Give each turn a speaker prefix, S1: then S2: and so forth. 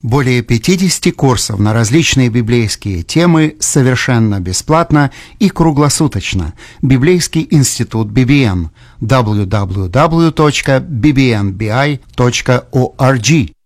S1: Более 50 курсов на различные библейские темы совершенно бесплатно и круглосуточно. Библейский институт BBN. www.bbnbi.org